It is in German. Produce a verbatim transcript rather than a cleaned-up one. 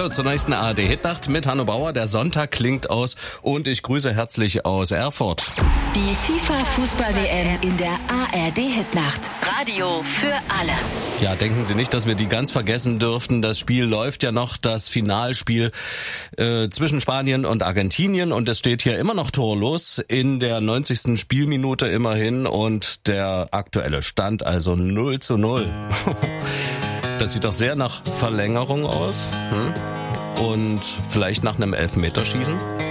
Hallo zur nächsten A R D-Hitnacht mit Hanno Bauer. Der Sonntag klingt aus und ich grüße herzlich aus Erfurt. Die FIFA-Fußball-W M in der A R D-Hitnacht. Radio für alle. Ja, denken Sie nicht, dass wir die ganz vergessen dürften. Das Spiel läuft ja noch, das Finalspiel äh, zwischen Spanien und Argentinien. Und es steht hier immer noch torlos in der neunzigsten Spielminute immerhin. Und der aktuelle Stand also null zu null. Das sieht doch sehr nach Verlängerung aus. Hm? Und vielleicht nach einem Elfmeterschießen.